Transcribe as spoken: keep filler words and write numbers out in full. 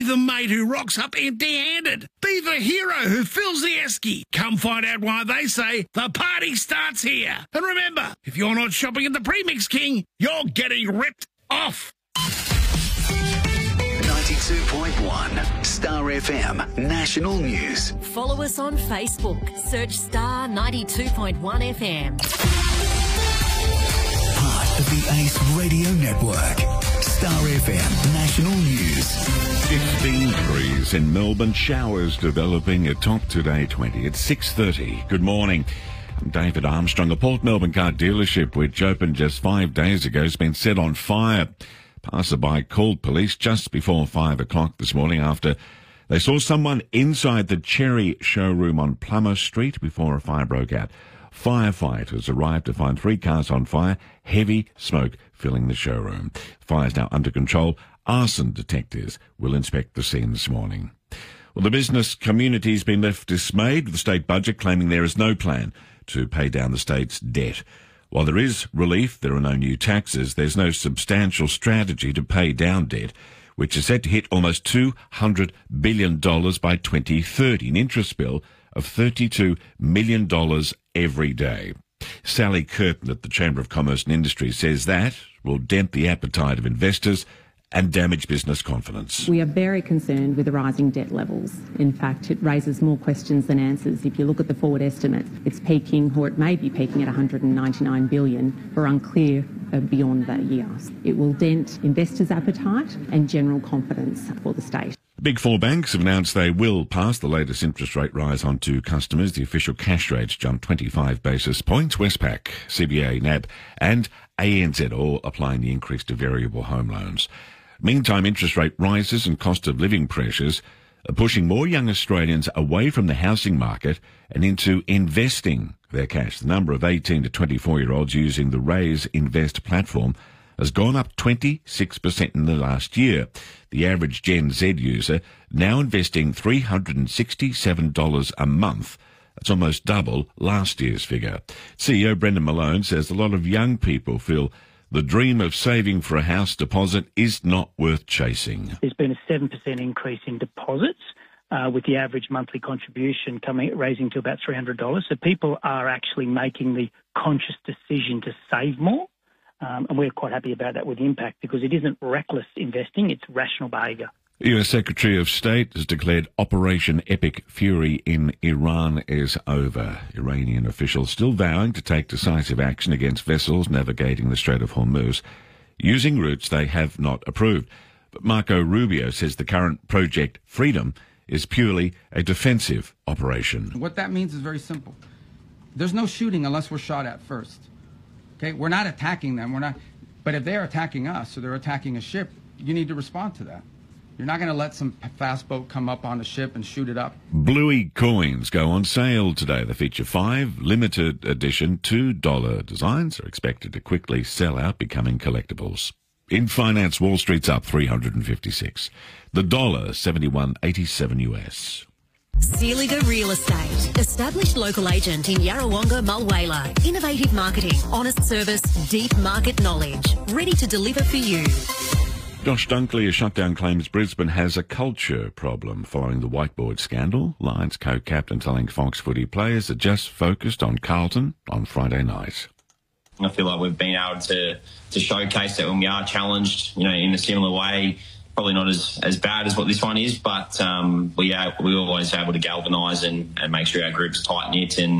the mate who rocks up empty-handed. Be the hero who fills the esky. Come find out why they say the party starts here. And remember, if you're not shopping at the Premix King, you're getting ripped off. ninety-two point one Star F M National News. Follow us on Facebook. Search Star ninety-two point one F M. Part of the Ace Radio Network. Star F M National News. fifteen degrees in Melbourne. Showers developing at top today, twenty at six thirty. Good morning. I'm David Armstrong. A Port Melbourne car dealership, which opened just five days ago, has been set on fire. Passerby called police just before five o'clock this morning after they saw someone inside the Cherry showroom on Plummer Street before a fire broke out. Firefighters arrived to find three cars on fire, heavy smoke filling the showroom. Fire's now under control. Arson detectives will inspect the scene this morning. Well, the business community's been left dismayed with the state budget, claiming there is no plan to pay down the state's debt. While there is relief, there are no new taxes, there's no substantial strategy to pay down debt, which is set to hit almost two hundred billion dollars by twenty thirty, an interest bill of thirty-two million dollars every day. Sally Curtin at the Chamber of Commerce and Industry says that will dent the appetite of investors and damage business confidence. We are very concerned with the rising debt levels. In fact, it raises more questions than answers. If you look at the forward estimate, it's peaking, or it may be peaking at one hundred ninety-nine billion dollars. We're unclear beyond that year. It will dent investors' appetite and general confidence for the state. The Big Four banks have announced they will pass the latest interest rate rise on to customers. The official cash rates jumped twenty-five basis points. Westpac, C B A, N A B and A N Z all applying the increase to variable home loans. Meantime, interest rate rises and cost of living pressures are pushing more young Australians away from the housing market and into investing their cash. The number of eighteen to twenty-four-year-olds using the Raise Invest platform has gone up twenty-six percent in the last year. The average Gen Z user now investing three hundred sixty-seven dollars a month. That's almost double last year's figure. C E O Brendan Malone says a lot of young people feel the dream of saving for a house deposit is not worth chasing. There's been a seven percent increase in deposits, uh, with the average monthly contribution coming raising to about three hundred dollars. So people are actually making the conscious decision to save more. Um, and we're quite happy about that with Impact because it isn't reckless investing, it's rational behaviour. The U S Secretary of State has declared Operation Epic Fury in Iran is over. Iranian officials still vowing to take decisive action against vessels navigating the Strait of Hormuz, using routes they have not approved. But Marco Rubio says the current Project Freedom is purely a defensive operation. What that means is very simple. There's no shooting unless we're shot at first. Okay, we're not attacking them. We're not. But if they're attacking us or they're attacking a ship, you need to respond to that. You're not going to let some fast boat come up on a ship and shoot it up. Bluey coins go on sale today. They feature five limited edition two dollar designs are expected to quickly sell out, becoming collectibles. In finance, Wall Street's up three hundred fifty-six. The dollar, seventy-one eighty-seven U S. Sealiger Real Estate. Established local agent in Yarrawonga, Mulwala. Innovative marketing, honest service, deep market knowledge. Ready to deliver for you. Josh Dunkley has shut down claims Brisbane has a culture problem following the whiteboard scandal. Lions co-captain telling Fox Footy players are just focused on Carlton on Friday night. I feel like we've been able to, to showcase that when we are challenged, you know, in a similar way. Probably not as, as bad as what this one is, but um, we are, we're always able to galvanise and, and make sure our group's tight-knit and